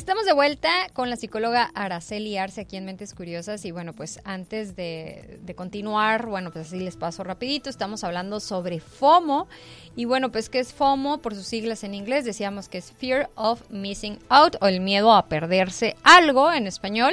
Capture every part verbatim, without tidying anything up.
Estamos de vuelta con la psicóloga Araceli Arce aquí en Mentes Curiosas y bueno, pues antes de, de continuar, bueno, pues así les paso rapidito, estamos hablando sobre FOMO y bueno, pues ¿qué es FOMO? Por sus siglas en inglés decíamos que es Fear of Missing Out o el miedo a perderse algo en español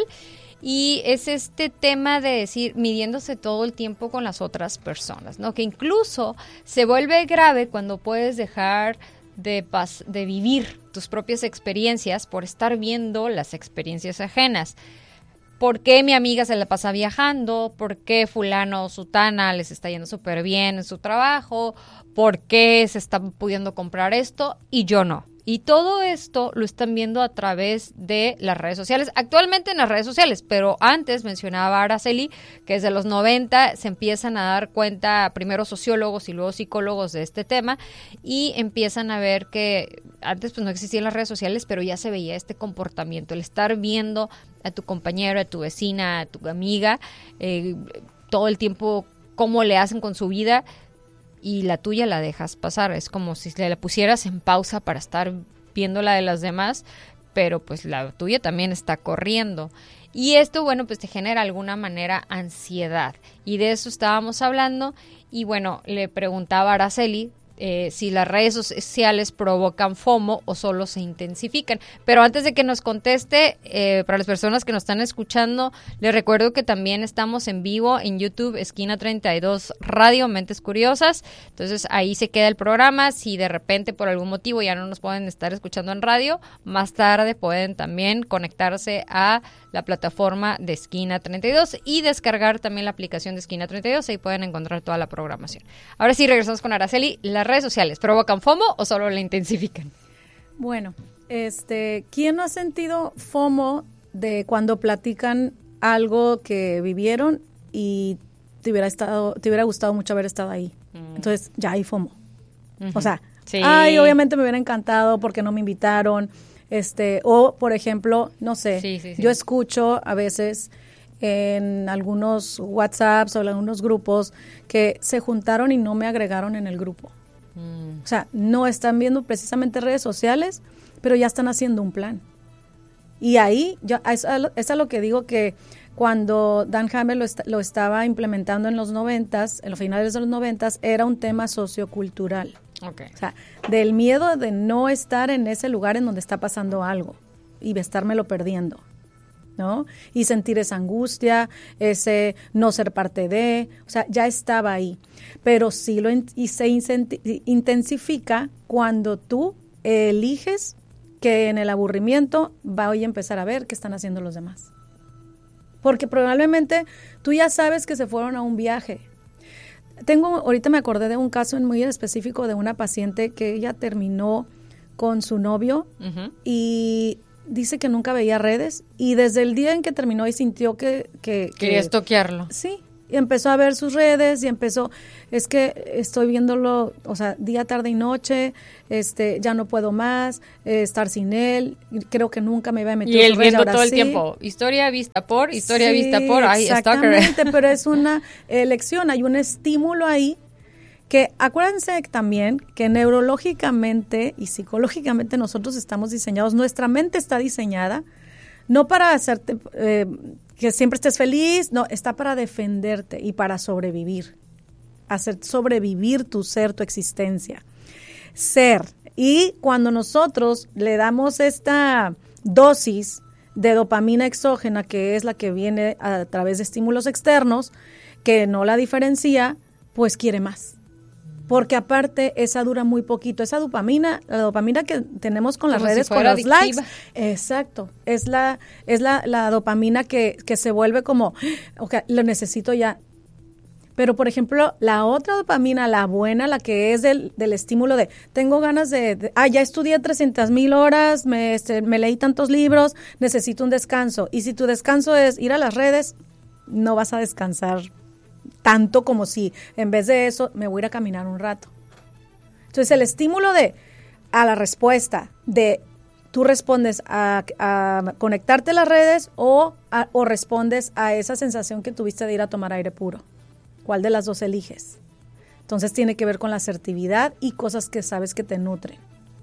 y es este tema de decir midiéndose todo el tiempo con las otras personas, ¿no? Que incluso se vuelve grave cuando puedes dejar de, pas- de vivir tus propias experiencias por estar viendo las experiencias ajenas. ¿Por qué mi amiga se la pasa viajando? ¿Por qué fulano o sutana les está yendo súper bien en su trabajo? ¿Por qué se están pudiendo comprar esto y yo no? Y todo esto lo están viendo a través de las redes sociales, actualmente en las redes sociales, pero antes mencionaba Araceli que desde los noventa se empiezan a dar cuenta primero sociólogos y luego psicólogos de este tema y empiezan a ver que antes pues no existían las redes sociales, pero ya se veía este comportamiento, el estar viendo a tu compañero, a tu vecina, a tu amiga, eh, todo el tiempo cómo le hacen con su vida y la tuya la dejas pasar. Es como si la pusieras en pausa para estar viendo la de las demás, pero pues la tuya también está corriendo. Y esto, bueno, pues te genera de alguna manera ansiedad. Y de eso estábamos hablando. Y bueno, le preguntaba a Araceli eh, si las redes sociales provocan FOMO o solo se intensifican. Pero antes de que nos conteste, eh, para las personas que nos están escuchando, les recuerdo que también estamos en vivo en YouTube, Esquina treinta y dos Radio, Mentes Curiosas. Entonces ahí se queda el programa. Si de repente por algún motivo ya no nos pueden estar escuchando en radio, más tarde pueden también conectarse a la plataforma de Esquina treinta y dos y descargar también la aplicación de Esquina treinta y dos. Ahí pueden encontrar toda la programación. Ahora sí, regresamos con Araceli. ¿Las redes sociales provocan FOMO o solo la intensifican? Bueno, este, ¿quién no ha sentido FOMO de cuando platican algo que vivieron y te hubiera estado, te hubiera gustado mucho haber estado ahí? Mm. Entonces, ya hay FOMO. Uh-huh. O sea, sí. Ay, obviamente me hubiera encantado porque no me invitaron. Este, o, por ejemplo, no sé, sí, sí, sí. Yo escucho a veces en algunos WhatsApps o en algunos grupos que se juntaron y no me agregaron en el grupo. Mm. O sea, no están viendo precisamente redes sociales, pero ya están haciendo un plan. Y ahí, yo, es, es a lo que digo que cuando Dan Hammer lo, est- lo estaba implementando en los noventas, en los finales de los noventas, era un tema sociocultural. Okay. O sea, del miedo de no estar en ese lugar en donde está pasando algo y de estármelo perdiendo, ¿no? Y sentir esa angustia, ese no ser parte de, o sea, ya estaba ahí. Pero sí lo in- y se incenti- intensifica cuando tú eliges que en el aburrimiento voy a empezar a ver qué están haciendo los demás. Porque probablemente tú ya sabes que se fueron a un viaje. Tengo, ahorita me acordé de un caso muy específico de una paciente que ella terminó con su novio uh-huh. y dice que nunca veía redes y desde el día en que terminó y sintió que... que Quería que, estoquearlo. Sí, y empezó a ver sus redes y empezó, es que estoy viéndolo, o sea, día, tarde y noche, este, ya no puedo más, eh, estar sin él, creo que nunca me había metido y él viendo todo sí. el tiempo, historia vista por, historia sí, vista por, ay, exactamente, stalker. Pero es una elección, hay un estímulo ahí que acuérdense también que neurológicamente y psicológicamente nosotros estamos diseñados, nuestra mente está diseñada no para hacerte eh, que siempre estés feliz, no, está para defenderte y para sobrevivir, hacer sobrevivir tu ser, tu existencia. Ser. Y cuando nosotros le damos esta dosis de dopamina exógena, que es la que viene a través de estímulos externos, que no la diferencia, pues quiere más. Porque aparte esa dura muy poquito, esa dopamina, la dopamina que tenemos con las Como redes, si con los adictiva. likes, exacto, es la es la, la dopamina que, que se vuelve como, okay, lo necesito ya. Pero por ejemplo, la otra dopamina, la buena, la que es del, del estímulo de, tengo ganas de, de ah, ya estudié trescientas mil horas, me, este, me leí tantos libros, necesito un descanso. Y si tu descanso es ir a las redes, no vas a descansar tanto como si en vez de eso me voy a ir a caminar un rato. Entonces el estímulo de a la respuesta de tú respondes a, a conectarte a las redes o, a, o respondes a esa sensación que tuviste de ir a tomar aire puro. ¿Cuál de las dos eliges? Entonces tiene que ver con la asertividad y cosas que sabes que te nutren.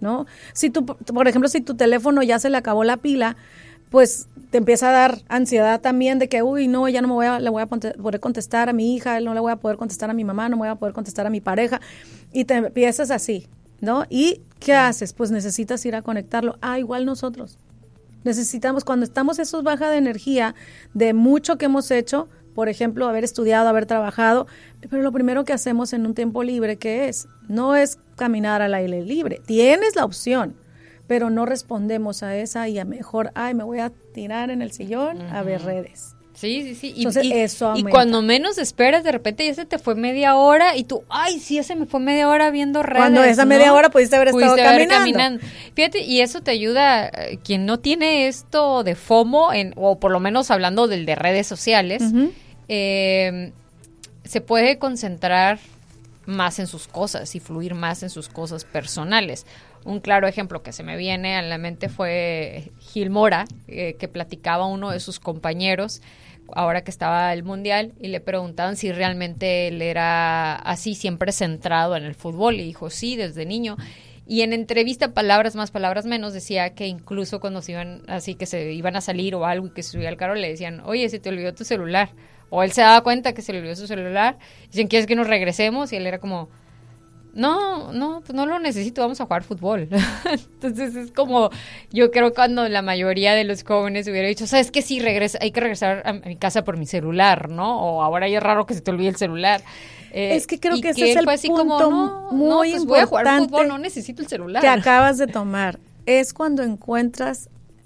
¿no? Si tú, por ejemplo, si tu teléfono ya se le acabó la pila, pues te empieza a dar ansiedad también de que, uy, no, ya no me voy a, le voy a poder contestar a mi hija, no le voy a poder contestar a mi mamá, no me voy a poder contestar a mi pareja, y te empiezas así, ¿no? ¿Y qué haces? Pues necesitas ir a conectarlo. Ah, igual nosotros. Necesitamos, cuando estamos esos baja de energía, de mucho que hemos hecho, por ejemplo, haber estudiado, haber trabajado, pero lo primero que hacemos en un tiempo libre, ¿qué es? No es caminar al aire libre. Tienes la opción, pero no respondemos a esa y a mejor, ay, me voy a tirar en el sillón uh-huh. a ver redes. Sí, sí, sí. Y, Entonces, y, eso aumenta. Y cuando menos esperas, de repente ya se te fue media hora y tú, ay, sí, ya se me fue media hora viendo redes. Cuando esa ¿no? media hora pudiste haber pudiste estado haber caminando. caminando. Fíjate, y eso te ayuda, eh, quien no tiene esto de FOMO, en, o por lo menos hablando del de redes sociales, uh-huh. eh, se puede concentrar más en sus cosas y fluir más en sus cosas personales. Un claro ejemplo que se me viene a la mente fue Gil Mora, eh, que platicaba uno de sus compañeros ahora que estaba el Mundial y le preguntaban si realmente él era así, siempre centrado en el fútbol, y dijo sí, desde niño. Y en entrevista, palabras más, palabras menos, decía que incluso cuando se iban así, que se iban a salir o algo y que se subía al carro, le decían, oye, se te olvidó tu celular. O él se daba cuenta que se le olvidó su celular. Dicen, ¿quieres que nos regresemos? Y él era como, no, no, pues no lo necesito, vamos a jugar fútbol. Entonces es como, yo creo cuando la mayoría de los jóvenes hubiera dicho, ¿sabes qué? Sí, regresa, hay que regresar a mi casa por mi celular, ¿no? O ahora ya es raro que se te olvide el celular. Eh, es que creo que ese que es el así punto como, no, muy no, pues importante voy a jugar fútbol, no necesito el celular. Que acabas de tomar. Es cuando encuentras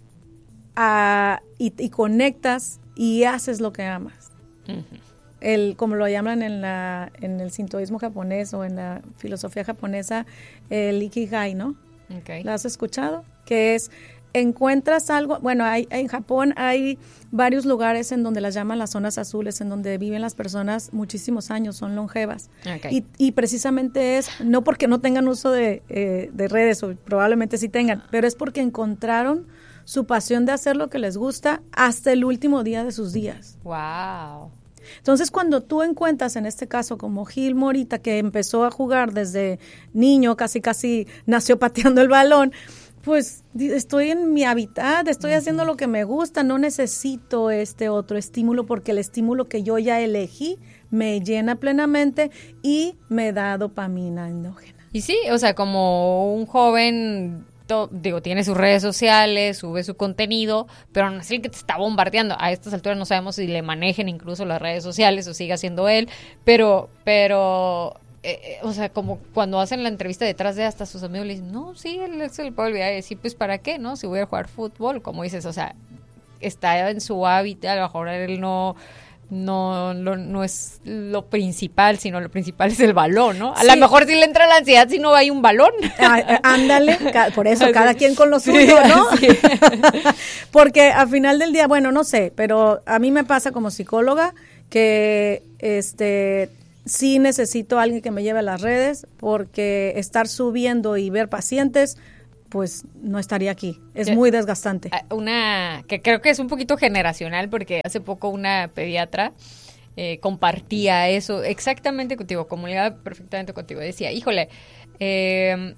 a, y, y conectas y haces lo que amas. Uh-huh. El, como lo llaman en la en el sintoísmo japonés o en la filosofía japonesa, el ikigai, ¿no? Okay. ¿Lo has escuchado? Que es, encuentras algo, bueno, hay, en Japón hay varios lugares en donde las llaman las zonas azules, en donde viven las personas muchísimos años, son longevas. Okay. Y, y precisamente es, no porque no tengan uso de, eh, de redes, o probablemente sí tengan, pero es porque encontraron su pasión de hacer lo que les gusta hasta el último día de sus días. ¡Wow! Entonces, cuando tú encuentras, en este caso, como Gil Morita, que empezó a jugar desde niño, casi casi nació pateando el balón, pues estoy en mi hábitat, estoy uh-huh. haciendo lo que me gusta, no necesito este otro estímulo, porque el estímulo que yo ya elegí me llena plenamente y me da dopamina endógena. Y sí, o sea, como un joven... digo, tiene sus redes sociales, sube su contenido, pero no es el que te está bombardeando. A estas alturas no sabemos si le manejen incluso las redes sociales o siga siendo él, pero, pero, eh, o sea, como cuando hacen la entrevista detrás de hasta sus amigos le dicen, no, sí, él se le puede olvidar y decir, pues, ¿para qué, no? Si voy a jugar fútbol, como dices, o sea, está en su hábitat, a lo mejor él no... No, no, no es lo principal, sino lo principal es el balón, ¿no? A sí. lo mejor sí le entra la ansiedad si no hay un balón. Ah, ándale, por eso cada quien con lo suyo, ¿no? Sí. Porque al final del día, bueno, no sé, pero a mí me pasa como psicóloga que este sí necesito a alguien que me lleve a las redes, porque estar subiendo y ver pacientes, pues no estaría aquí. Es muy desgastante. Una que creo que es un poquito generacional, porque hace poco una pediatra eh, compartía eso exactamente contigo, comunicaba perfectamente contigo. Decía, híjole, eh,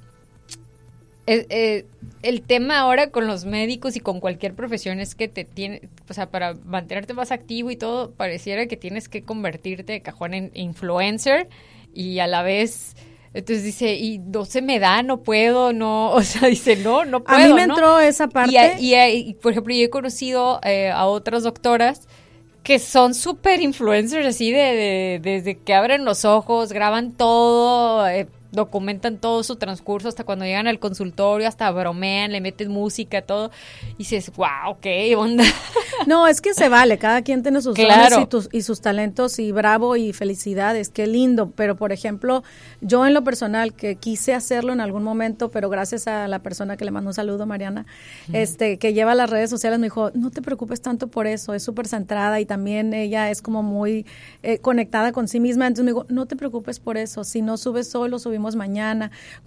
eh, eh, el tema ahora con los médicos y con cualquier profesión es que te tiene, o sea, para mantenerte más activo y todo, pareciera que tienes que convertirte de cajón en influencer y a la vez... Entonces dice, y no se me da, no puedo, no, o sea, dice, no, no puedo, a mí me ¿no? entró esa parte. Y, y, y por ejemplo, yo he conocido eh, a otras doctoras que son súper influencers, así de, de, desde que abren los ojos, graban todo, eh, documentan todo su transcurso, hasta cuando llegan al consultorio, hasta bromean, le meten música, todo, y dices, wow, qué onda. No, es que se vale, cada quien tiene sus claro. dones y, tus, y sus talentos, y bravo y felicidades, qué lindo, pero por ejemplo, yo en lo personal, que quise hacerlo en algún momento, pero gracias a la persona que le mandó un saludo, Mariana, mm. este, que lleva las redes sociales, me dijo, no te preocupes tanto por eso, es súper centrada y también ella es como muy eh, conectada con sí misma, entonces me dijo, no te preocupes por eso, si no subes hoy, lo subimos mañana, como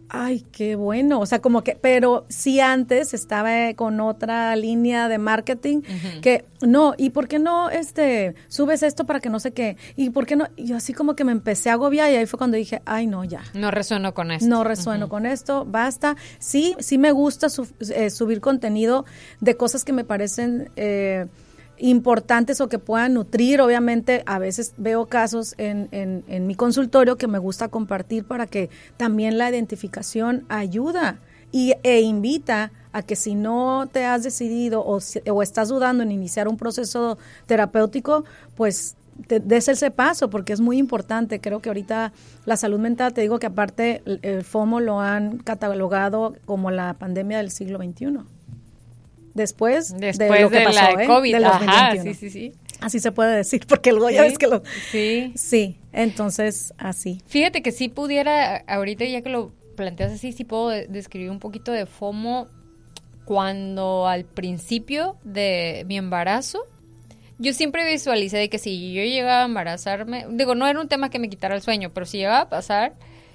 Ay, qué bueno. O sea, como que, pero sí antes estaba con otra línea de marketing uh-huh. que no, ¿y por qué no este subes esto para que no sé qué? ¿Y por qué no? Y yo así como que me empecé a agobiar y ahí fue cuando dije, ay, no, ya. No resueno con esto. No resueno uh-huh. con esto, basta. Sí, sí me gusta su, eh, subir contenido de cosas que me parecen eh, importantes o que puedan nutrir. Obviamente a veces veo casos en, en, en mi consultorio que me gusta compartir para que también la identificación ayuda y, e invita a que si no te has decidido o, o estás dudando en iniciar un proceso terapéutico, pues te des ese paso porque es muy importante. Creo que ahorita la salud mental, te digo que aparte el, el FOMO lo han catalogado como la pandemia del siglo veintiuno. Después, Después de lo que de pasó, la ¿eh? COVID, del ajá, sí, sí, sí. Así se puede decir, porque luego ya sí, ves que lo... Sí. Sí, entonces, así. Fíjate que sí pudiera, ahorita ya que lo planteas así, sí puedo de- describir un poquito de FOMO cuando al principio de mi embarazo, yo siempre visualicé de que si yo llegaba a embarazarme, digo, no era un tema que me quitara el sueño, pero si llegaba a pasar,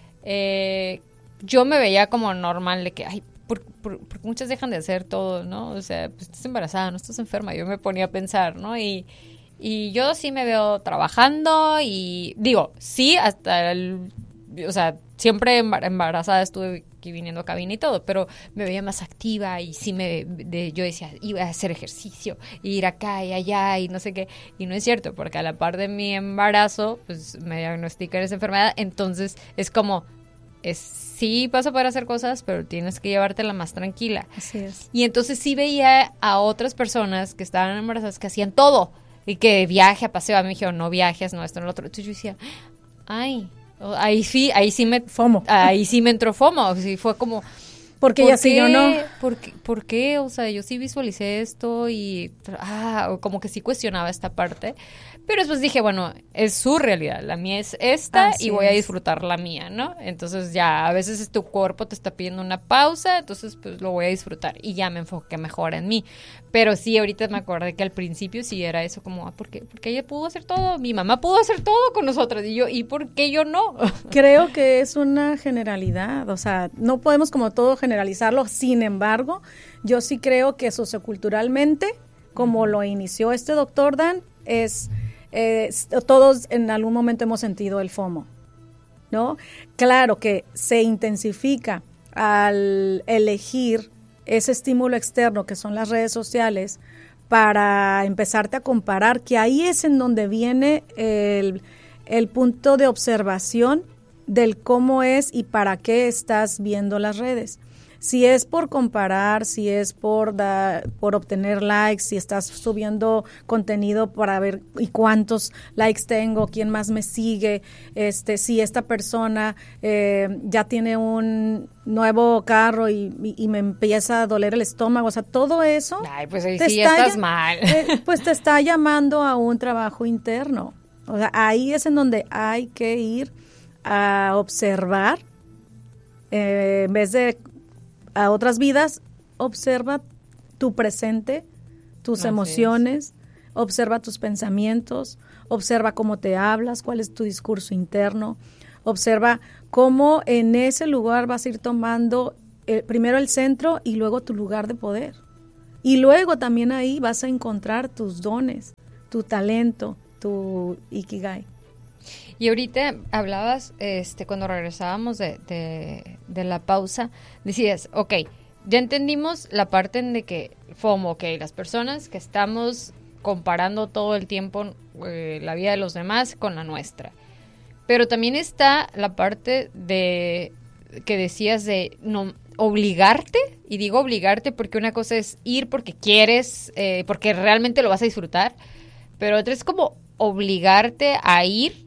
eh, yo me veía como normal de que, ay, Porque por, por muchas dejan de hacer todo, ¿no? O sea, pues estás embarazada, no estás enferma. Yo me ponía a pensar, ¿no? Y, y yo sí me veo trabajando y digo, sí, hasta el, o sea, siempre embarazada estuve aquí viniendo a cabina y todo, pero me veía más activa y sí me, de, yo decía, iba a hacer ejercicio, ir acá y allá y no sé qué. Y no es cierto, porque a la par de mi embarazo, pues me diagnostican esa enfermedad, entonces es como... Es, sí vas a poder hacer cosas, pero tienes que llevártela más tranquila. Así es. Y entonces sí veía a otras personas que estaban embarazadas que hacían todo. Y que viaje a paseo. A mí me dijeron, no viajes, no esto, no lo otro. Entonces yo decía, ay, ahí sí, ahí sí me... FOMO. Ahí sí me entró FOMO. O sea, fue como... Porque ya sí, yo no. ¿Por qué? ¿Por qué? O sea, yo sí visualicé esto y... Ah, como que sí cuestionaba esta parte. Pero después dije, bueno, es su realidad, la mía es esta Así y voy es. a disfrutar la mía, ¿no? Entonces ya, a veces tu cuerpo te está pidiendo una pausa, entonces pues lo voy a disfrutar y ya me enfoqué mejor en mí. Pero sí, ahorita me acordé que al principio sí era eso como, ah, ¿por qué? Porque ella pudo hacer todo, mi mamá pudo hacer todo con nosotras y yo, ¿y por qué yo no? Creo que es una generalidad, o sea, no podemos como todo generalizarlo, sin embargo, yo sí creo que socioculturalmente, como uh-huh. lo inició este doctor Dan, es... Eh, todos en algún momento hemos sentido el FOMO, ¿no? Claro que se intensifica al elegir ese estímulo externo que son las redes sociales para empezarte a comparar, que ahí es en donde viene el, el punto de observación del cómo es y para qué estás viendo las redes. Si es por comparar, si es por dar, por obtener likes, si estás subiendo contenido para ver y cuántos likes tengo, quién más me sigue, este, si esta persona eh, ya tiene un nuevo carro y, y, y me empieza a doler el estómago, o sea, todo eso. Ay, pues ahí sí ya estás mal. Eh, pues te está llamando a un trabajo interno. O sea, ahí es en donde hay que ir a observar, eh, en vez de a otras vidas, observa tu presente, tus Así emociones, es. observa tus pensamientos, observa cómo te hablas, cuál es tu discurso interno, observa cómo en ese lugar vas a ir tomando eh, primero el centro y luego tu lugar de poder. Y luego también ahí vas a encontrar tus dones, tu talento, tu ikigai. Y ahorita hablabas, este, cuando regresábamos de, de, de la pausa, decías, ok, ya entendimos la parte en de que FOMO, ok, las personas que estamos comparando todo el tiempo eh, la vida de los demás con la nuestra. Pero también está la parte de que decías de no obligarte, y digo obligarte porque una cosa es ir porque quieres, eh, porque realmente lo vas a disfrutar, pero otra es como obligarte a ir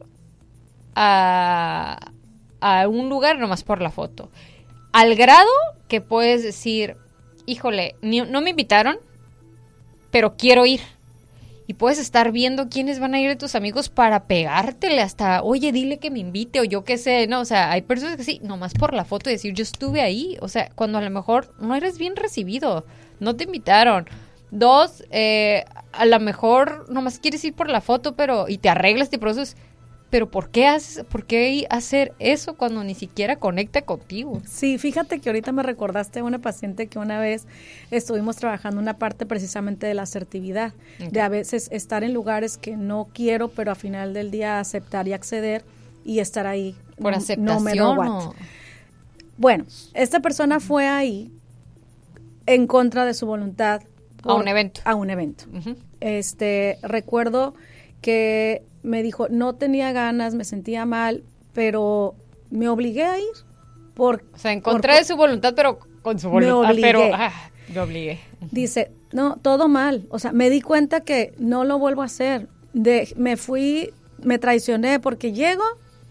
A, a un lugar nomás por la foto. Al grado que puedes decir, híjole, ni, no me invitaron, pero quiero ir. Y puedes estar viendo quiénes van a ir de tus amigos para pegártele hasta, oye, dile que me invite o yo qué sé, ¿no? O sea, hay personas que sí, nomás por la foto y decir, yo estuve ahí. O sea, cuando a lo mejor no eres bien recibido, no te invitaron. Dos, eh, a lo mejor nomás quieres ir por la foto, pero y te arreglas, te produces... pero ¿por qué, haces, ¿por qué hacer eso cuando ni siquiera conecta contigo? Sí, fíjate que ahorita me recordaste a una paciente que una vez estuvimos trabajando una parte precisamente de la asertividad, okay. de a veces estar en lugares que no quiero, pero al final del día aceptar y acceder y estar ahí. Por no, aceptación. No o... Bueno, esta persona fue ahí en contra de su voluntad. Por, a un evento. A un evento. Uh-huh. Este, recuerdo que me dijo, no tenía ganas, me sentía mal, pero me obligué a ir. Por, o sea, en contra por, de su voluntad, pero con su voluntad. Me obligué. Pero, ah, me obligué. Dice, no, todo mal. O sea, me di cuenta que no lo vuelvo a hacer. De, me fui, me traicioné porque llego,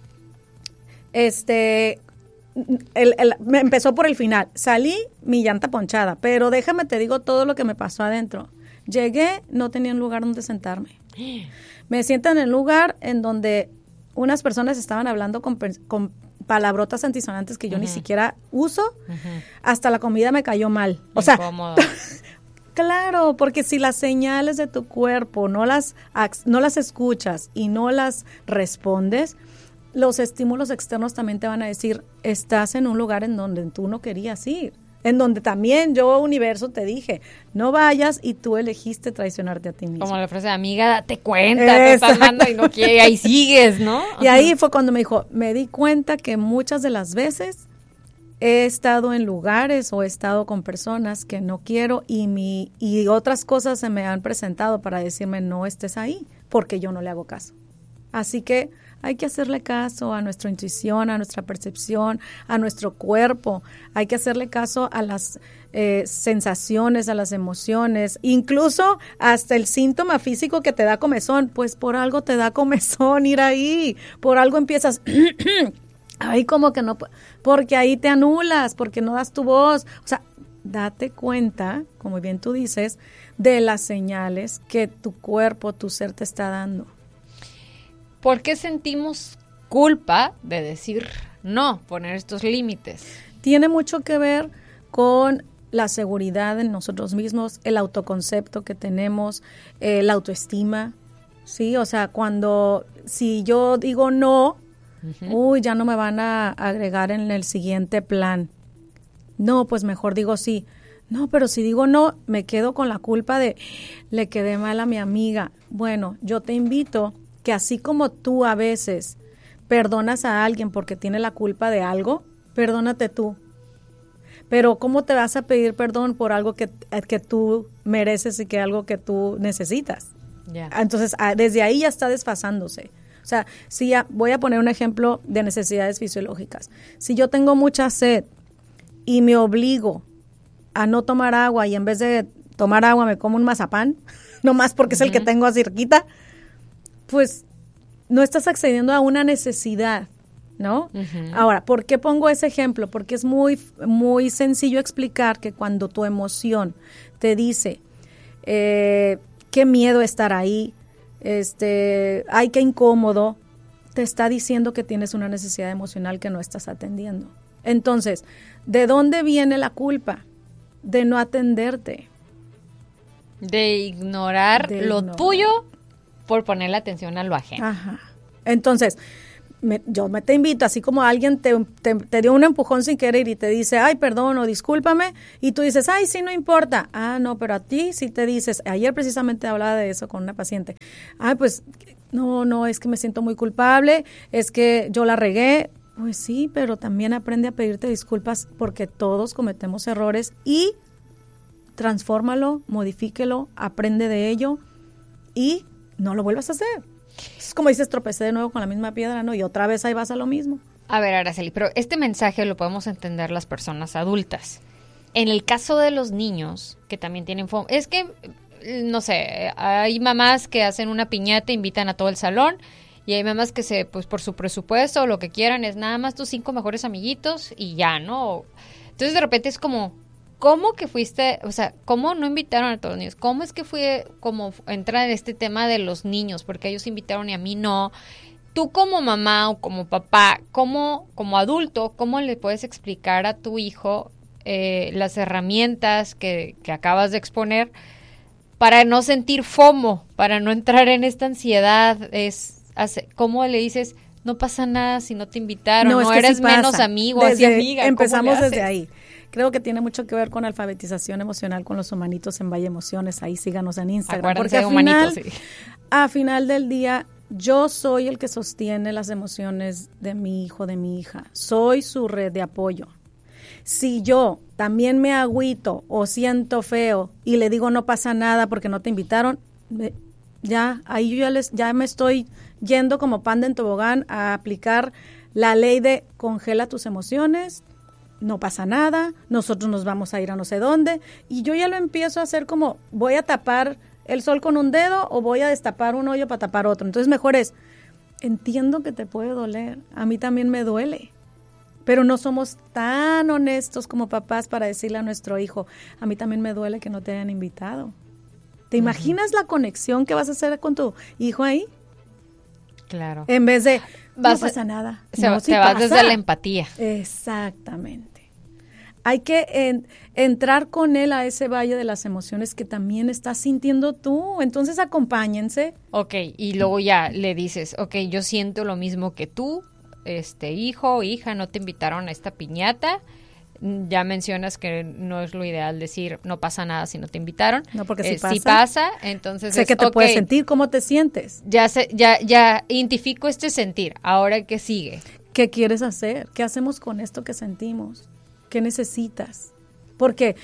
este... El, el, me empezó por el final. Salí mi llanta ponchada, pero déjame te digo todo lo que me pasó adentro. Llegué, no tenía un lugar donde sentarme. Me siento en el lugar en donde unas personas estaban hablando con, con palabrotas antisonantes que yo uh-huh. ni siquiera uso. Uh-huh. Hasta la comida me cayó mal. O Incómodo. sea, claro, porque si las señales de tu cuerpo no las, no las escuchas y no las respondes, los estímulos externos también te van a decir, estás en un lugar en donde tú no querías ir, en donde también yo, universo, te dije, no vayas y tú elegiste traicionarte a ti mismo. Como la frase de amiga, date cuenta, te estás dando y no quieres, y ahí sigues, ¿no? Y ahí fue cuando me dijo, me di cuenta que muchas de las veces he estado en lugares o he estado con personas que no quiero y, mi, y otras cosas se me han presentado para decirme, no estés ahí, porque yo no le hago caso. Así que hay que hacerle caso a nuestra intuición, a nuestra percepción, a nuestro cuerpo. Hay que hacerle caso a las eh, sensaciones, a las emociones, incluso hasta el síntoma físico que te da comezón. Pues por algo te da comezón ir ahí, por algo empiezas... ahí como que no... Porque ahí te anulas, porque no das tu voz. O sea, date cuenta, como bien tú dices, de las señales que tu cuerpo, tu ser te está dando. ¿Por qué sentimos culpa de decir no, poner estos límites? Tiene mucho que ver con la seguridad en nosotros mismos, el autoconcepto que tenemos, eh, la autoestima, ¿sí? O sea, cuando, si yo digo no, uh-huh. uy, ya no me van a agregar en el siguiente plan. No, pues mejor digo sí. No, pero si digo no, me quedo con la culpa de, le quedé mal a mi amiga. Bueno, yo te invito que así como tú a veces perdonas a alguien porque tiene la culpa de algo, perdónate tú. Pero ¿cómo te vas a pedir perdón por algo que, que tú mereces y que algo que tú necesitas? Yeah. Entonces, desde ahí ya está desfasándose. O sea, si ya, voy a poner un ejemplo de necesidades fisiológicas. Si yo tengo mucha sed y me obligo a no tomar agua y en vez de tomar agua me como un mazapán, nomás porque uh-huh. es el que tengo así cerquita, pues no estás accediendo a una necesidad, ¿no? Uh-huh. Ahora, ¿por qué pongo ese ejemplo? Porque es muy, muy sencillo explicar que cuando tu emoción te dice, eh, qué miedo estar ahí, este, ay, qué incómodo, te está diciendo que tienes una necesidad emocional que no estás atendiendo. Entonces, ¿de dónde viene la culpa? De no atenderte. De ignorar de lo ignorar. tuyo por ponerle atención a lo ajeno. Ajá. Entonces, me, yo me te invito, así como alguien te, te, te dio un empujón sin querer y te dice, ay, perdón o discúlpame, y tú dices, ay, sí, no importa. Ah, no, pero a ti sí te dices, ayer precisamente hablaba de eso con una paciente. Ay, pues, no, no, es que me siento muy culpable, es que yo la regué. Pues sí, pero también aprende a pedirte disculpas porque todos cometemos errores y transfórmalo, modifíquelo, aprende de ello y no lo vuelvas a hacer. Es como dices, tropecé de nuevo con la misma piedra, ¿no? Y otra vez ahí vas a lo mismo. A ver, Araceli, pero este mensaje lo podemos entender las personas adultas. En el caso de los niños, que también tienen FOMO, es que, no sé, hay mamás que hacen una piñata, invitan a todo el salón, y hay mamás que se, pues por su presupuesto o lo que quieran, es nada más tus cinco mejores amiguitos y ya, ¿no? Entonces de repente es como, ¿cómo que fuiste, o sea, cómo no invitaron a todos los niños? ¿Cómo es que fue como entrar en este tema de los niños? Porque ellos invitaron y a mí no. Tú como mamá o como papá, ¿cómo, como adulto, cómo le puedes explicar a tu hijo eh, las herramientas que, que acabas de exponer para no sentir FOMO, para no entrar en esta ansiedad? Es, hace, ¿cómo le dices, no pasa nada si no te invitaron, no, no es que eres sí pasa. menos amigo, desde, así amiga? Empezamos desde ahí. Creo que tiene mucho que ver con alfabetización emocional con los humanitos en Valle Emociones. Ahí síganos en Instagram. Acuérdense porque de a humanitos, final, sí. a final del día, yo soy el que sostiene las emociones de mi hijo, de mi hija. Soy su red de apoyo. Si yo también me agüito o siento feo y le digo no pasa nada porque no te invitaron, me, ya ahí yo ya, les, ya me estoy yendo como pan de tobogán a aplicar la ley de congela tus emociones, no pasa nada, nosotros nos vamos a ir a no sé dónde, y yo ya lo empiezo a hacer como, voy a tapar el sol con un dedo o voy a destapar un hoyo para tapar otro. Entonces mejor es, entiendo que te puede doler, a mí también me duele, pero no somos tan honestos como papás para decirle a nuestro hijo, a mí también me duele que no te hayan invitado. ¿Te uh-huh. imaginas la conexión que vas a hacer con tu hijo ahí? Claro. En vez de, vas no pasa a, nada. Se, no, te sí vas pasa. desde la empatía. Exactamente. Hay que en, entrar con él a ese valle de las emociones que también estás sintiendo tú. Entonces acompáñense. Ok, y luego ya le dices, ok, yo siento lo mismo que tú, este hijo o hija, no te invitaron a esta piñata. Ya mencionas que no es lo ideal decir no pasa nada si no te invitaron. No, porque eh, si pasa. Si pasa, entonces sé es, que te okay, puedes sentir, ¿cómo te sientes? Ya, sé, ya, ya identifico este sentir, ahora ¿qué sigue? ¿Qué quieres hacer? ¿Qué hacemos con esto que sentimos? ¿Qué necesitas? Porque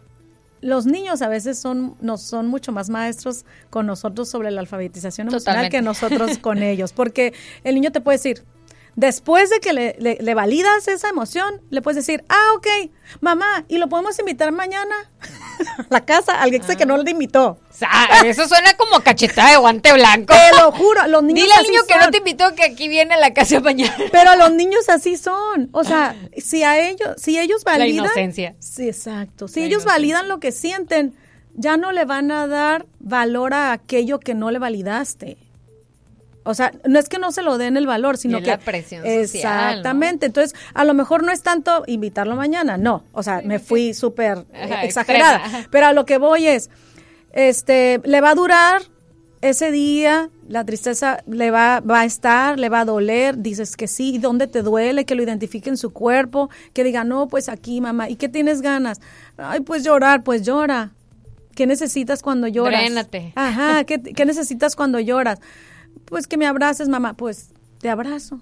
los niños a veces son, nos son mucho más maestros con nosotros sobre la alfabetización emocional Totalmente. que nosotros con ellos. Porque el niño te puede decir, después de que le, le, le validas esa emoción, le puedes decir, ah, ok, mamá, ¿y lo podemos invitar mañana a la casa? Alguien ah. que no le invitó. O sea, eso suena como cachetada de guante blanco. Te lo juro, los niños Dile al así niño son. que no te invitó que aquí viene a la casa mañana. Pero los niños así son. O sea, si a ellos, si ellos validan. La inocencia. Sí, exacto. Si la ellos inocencia. validan lo que sienten, ya no le van a dar valor a aquello que no le validaste. O sea, no es que no se lo den el valor, sino y que la presión social, exactamente. ¿no? Entonces, a lo mejor no es tanto invitarlo mañana, no. O sea, sí, me sí. fui súper Ajá, exagerada. extrema. Pero a lo que voy es, este, le va a durar ese día, la tristeza le va, va a estar, le va a doler, dices que sí, ¿dónde te duele? Que lo identifique en su cuerpo, que diga, no, pues aquí, mamá, ¿y qué tienes ganas? Ay, pues llorar, pues llora. ¿Qué necesitas cuando lloras? Drénate. Ajá, ¿qué, qué necesitas cuando lloras? Pues que me abraces, mamá, pues te abrazo.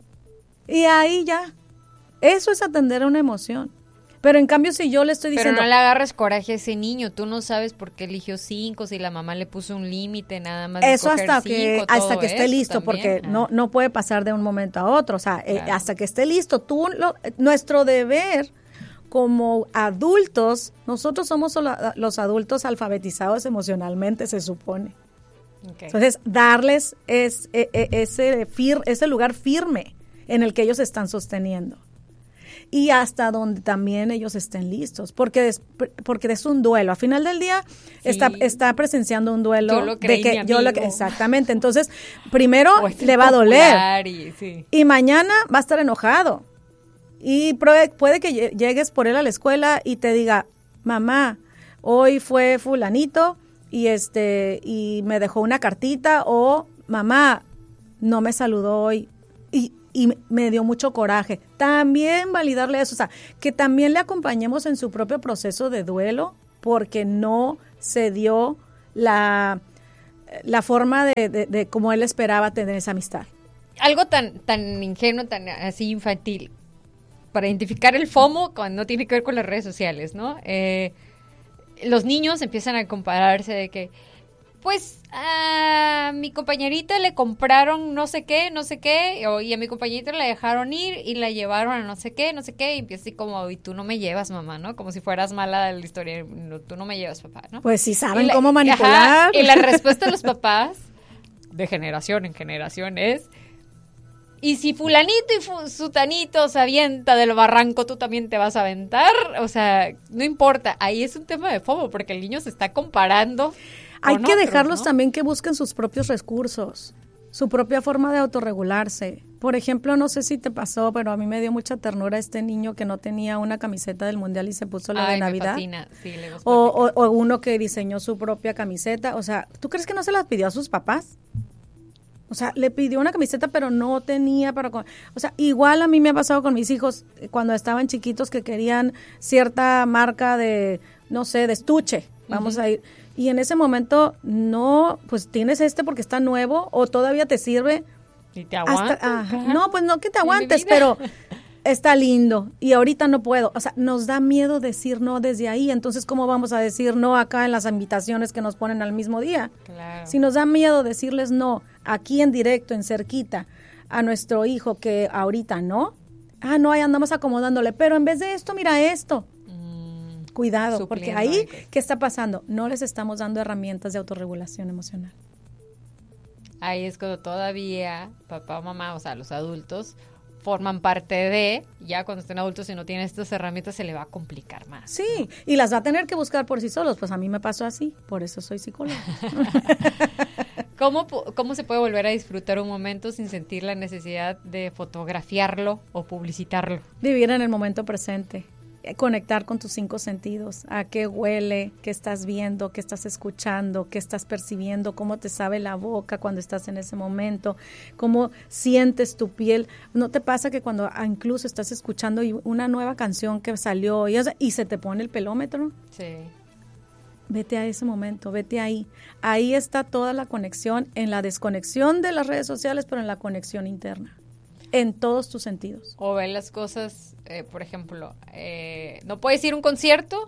Y ahí ya, eso es atender a una emoción. Pero en cambio, si yo le estoy diciendo... Pero no le agarres coraje a ese niño, tú no sabes por qué eligió cinco, si la mamá le puso un límite nada más de eso hasta cinco, que hasta que esté listo, también. porque ah. no no puede pasar de un momento a otro, o sea, claro. eh, hasta que esté listo. Tú, lo, nuestro deber como adultos, nosotros somos los adultos alfabetizados emocionalmente, se supone. Okay. Entonces, darles es, es, ese, fir, ese lugar firme en el que ellos están sosteniendo. Y hasta donde también ellos estén listos, porque es, porque es un duelo. Al final del día sí. está, está presenciando un duelo. Yo lo creí, de que mi yo lo amigo. Exactamente. Entonces, primero pues le va a doler. Y, sí. y mañana va a estar enojado. Y puede que llegues por él a la escuela y te diga, mamá, hoy fue fulanito y este y me dejó una cartita, o mamá, no me saludó hoy y, y me dio mucho coraje. También validarle eso, o sea, que también le acompañemos en su propio proceso de duelo porque no se dio la, la forma de, de, de como él esperaba tener esa amistad. Algo tan, tan ingenuo, tan así infantil, para identificar el FOMO cuando no tiene que ver con las redes sociales, ¿no? Eh, los niños empiezan a compararse de que, pues, a mi compañerita le compraron no sé qué, no sé qué, o, y a mi compañerita la dejaron ir y la llevaron a no sé qué, no sé qué, y empieza así como, y tú no me llevas, mamá, ¿no? Como si fueras mala de la historia, no, tú no me llevas, papá, ¿no? Pues sí saben la, cómo manipular. Ajá, y la respuesta de los papás, de generación en generación, es... Y si fulanito y fu- sutanito se avienta del barranco, tú también te vas a aventar. O sea, no importa. Ahí es un tema de FOMO, porque el niño se está comparando. Hay con que otros, dejarlos ¿no? también que busquen sus propios recursos, su propia forma de autorregularse. Por ejemplo, no sé si te pasó, pero a mí me dio mucha ternura este niño que no tenía una camiseta del Mundial y se puso la Ay, de Navidad. Me fascina. Sí, le gusta o, o, o uno que diseñó su propia camiseta. O sea, ¿tú crees que no se las pidió a sus papás? O sea, le pidió una camiseta, pero no tenía para... O sea, igual a mí me ha pasado con mis hijos cuando estaban chiquitos que querían cierta marca de, no sé, de estuche. Vamos uh-huh. a ir. Y en ese momento, no, pues tienes este porque está nuevo o todavía te sirve. ¿Y te aguantas? Hasta, ah, no, pues no que te aguantes, pero está lindo y ahorita no puedo. O sea, nos da miedo decir no desde ahí. Entonces, ¿cómo vamos a decir no acá en las invitaciones que nos ponen al mismo día? Claro. Si nos da miedo decirles no aquí en directo, en cerquita, a nuestro hijo que ahorita no, ah, no, ahí andamos acomodándole, pero en vez de esto, mira esto. Mm, Cuidado, porque ahí, ¿qué está pasando? No les estamos dando herramientas de autorregulación emocional. Ahí es cuando todavía papá o mamá, o sea, los adultos, forman parte de, ya cuando estén adultos y no tienen estas herramientas se le va a complicar más. Sí, ¿no? Y las va a tener que buscar por sí solos, pues a mí me pasó así, por eso soy psicóloga. ¿Cómo, ¿Cómo se puede volver a disfrutar un momento sin sentir la necesidad de fotografiarlo o publicitarlo? Vivir en el momento presente, conectar con tus cinco sentidos, a qué huele, qué estás viendo, qué estás escuchando, qué estás percibiendo, cómo te sabe la boca cuando estás en ese momento, cómo sientes tu piel. ¿No te pasa que cuando incluso estás escuchando una nueva canción que salió y, y se te pone el pelómetro? Sí. Vete a ese momento, vete ahí. Ahí está toda la conexión, en la desconexión de las redes sociales, pero en la conexión interna, en todos tus sentidos. O ver las cosas, eh, por ejemplo, eh, no puedes ir a un concierto,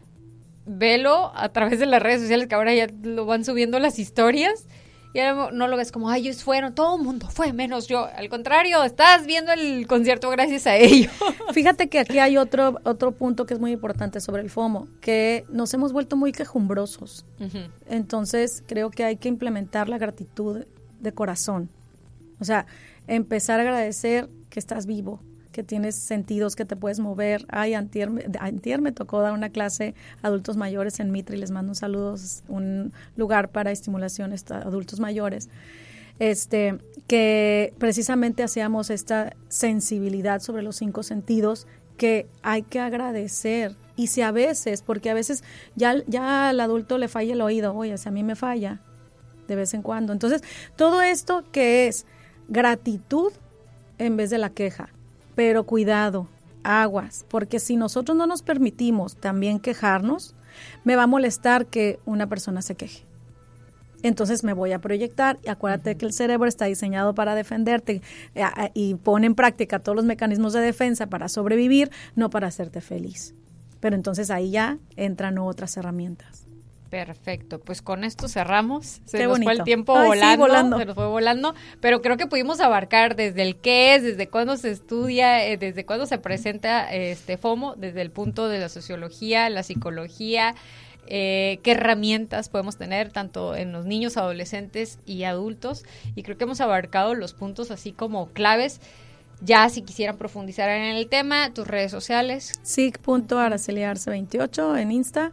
velo a través de las redes sociales, que ahora ya lo van subiendo las historias, y ahora no lo ves como, ay, ellos fueron, todo el mundo fue, menos yo. Al contrario, estás viendo el concierto gracias a ellos. Fíjate que aquí hay otro otro punto que es muy importante sobre el FOMO, que nos hemos vuelto muy quejumbrosos. Uh-huh. Entonces, creo que hay que implementar la gratitud de corazón. O sea, empezar a agradecer que estás vivo, que tienes sentidos, que te puedes mover. Ay, antier, antier me tocó dar una clase a adultos mayores en Mitre y les mando un saludo, un lugar para estimulación a adultos mayores, este, que precisamente hacíamos esta sensibilidad sobre los cinco sentidos que hay que agradecer. Y si a veces, porque a veces ya, ya al adulto le falla el oído, oye, si a mí me falla de vez en cuando. Entonces, todo esto que es gratitud en vez de la queja. Pero cuidado, aguas, porque si nosotros no nos permitimos también quejarnos, me va a molestar que una persona se queje. Entonces me voy a proyectar y acuérdate uh-huh. que el cerebro está diseñado para defenderte eh, y pone en práctica todos los mecanismos de defensa para sobrevivir, no para hacerte feliz. Pero entonces ahí ya entran otras herramientas. Perfecto, pues con esto cerramos. Se Qué nos bonito. fue el tiempo Ay, volando, sí, volando, se nos fue volando, pero creo que pudimos abarcar desde el qué es, desde cuándo se estudia, eh, desde cuándo se presenta este FOMO, desde el punto de la sociología, la psicología, eh, qué herramientas podemos tener tanto en los niños, adolescentes y adultos, y creo que hemos abarcado los puntos así como claves. Ya si quisieran profundizar en el tema, tus redes sociales. sig punto araceli arce veintiocho en Insta.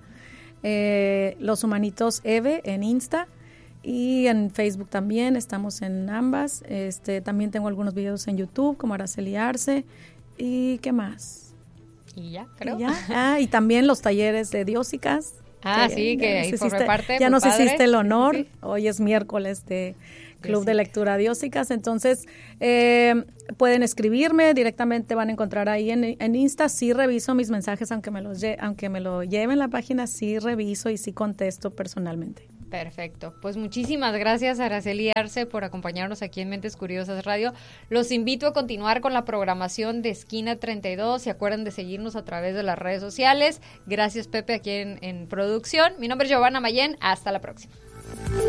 Eh, Los Humanitos Eve en Insta y en Facebook también, estamos en ambas. Este, también tengo algunos videos en YouTube como Araceli Arce. ¿Y qué más? Y ya, creo. ¿Y, ya? Ah, y también los talleres de Diósicas. Ah, que, sí, que ahí formé parte. Ya nos padre. hiciste el honor. Sí, sí. Hoy es miércoles de Club Diósica. de Lectura Diósicas. Entonces, eh, pueden escribirme, directamente van a encontrar ahí en, en Insta. Sí reviso mis mensajes, aunque me, los, aunque me lo lleven la página, sí reviso y sí contesto personalmente. Perfecto. Pues muchísimas gracias, Araceli Arce, por acompañarnos aquí en Mentes Curiosas Radio. Los invito a continuar con la programación de Esquina treinta y dos. Se acuerdan de seguirnos a través de las redes sociales. Gracias, Pepe, aquí en, en producción. Mi nombre es Giovanna Mayén. Hasta la próxima.